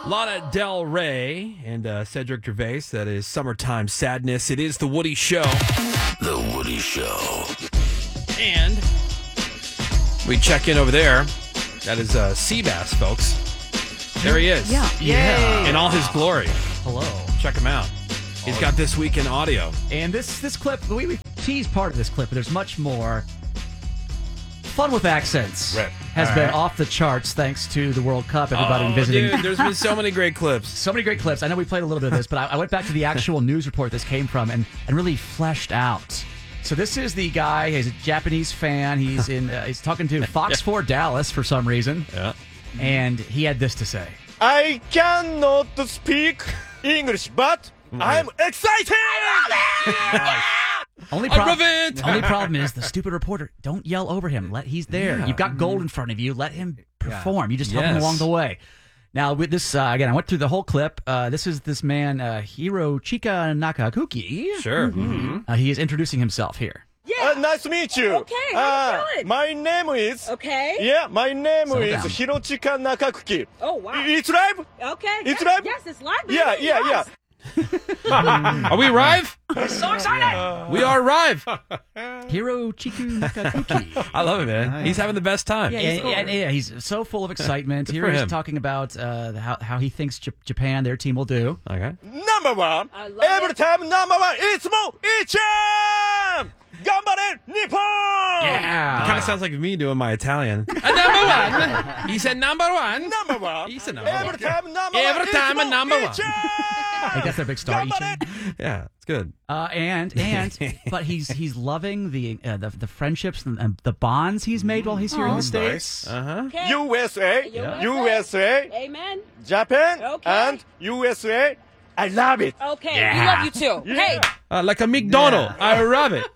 Lana Del Rey and Cedric Gervais. That is Summertime Sadness. It is The Woody Show. The Woody Show. And we check in over there. That is Seabass, folks. There he is. Yeah. In all his glory. Hello. Check him out. He's got This Week in Audio. And this clip, we teased part of this clip, but there's much more. Fun with Accents has been off the charts thanks to the World Cup. Everybody visiting. Dude, there's been so many great clips. So many great clips. I know we played a little bit of this, but I went back to the actual news report this came from and really fleshed out. So this is the guy. He's a Japanese fan. He's he's talking to Fox 4 Dallas for some reason. Yeah. And he had this to say. I cannot speak English, but I'm excited! Only problem is the stupid reporter. Don't yell over him. He's there. You've got gold in front of you. Let him perform. You just help him along the way. Now, with this, again, I went through the whole clip. This is this man, Hirochika Nakakuki. Sure. He is introducing himself here. Yeah. Nice to meet you. Okay, how you doing? My name is... Okay. Yeah, my name Settle is down. Hirochika Nakakuki. Oh, wow. It's live? Okay. It's yes, live? Yes, it's live. Yeah, baby. yeah, Yes. Are we live? I'm so excited. We are live. Hirochika Nakakuki. I love it, man. He's having the best time. Yeah, he's so full of excitement. Here for he's him. talking about how he thinks Japan, their team, will do. Okay. Number one. I love Every it. time number one. It's mo Ichan! Ganbare Nippon! Yeah. Kind of sounds like me doing my Italian. Number one. He said number one. Number one. He said number one. Every time number Every one. time it's a number one. I think that's their big star. Ganbare. Yeah, it's good. But he's loving the friendships and the bonds he's made while he's here in the States. Okay. USA, Yeah. USA, Amen. Japan, Okay. and USA. I love it. Okay. Yeah. We love you too. Hey. Like a McDonald. I love it.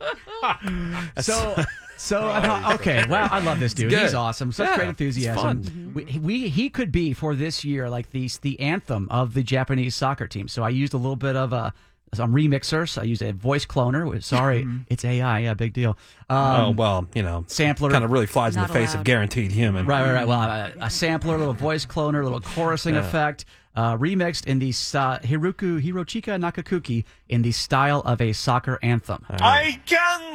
So I thought, okay, well, I love this dude. good. He's awesome. Such Yeah, great it's enthusiasm. He could be for this year like the anthem of the Japanese soccer team. So I used a little bit of some remixers. I used a voice cloner. Sorry, it's AI. Yeah, big deal. Well, Sampler. kind of really flies in the Not face of allowed. guaranteed human. Right. Well, a sampler, a little voice cloner, a little chorusing effect, remixed in the Hirochika Nakakuki in the style of a soccer anthem. I can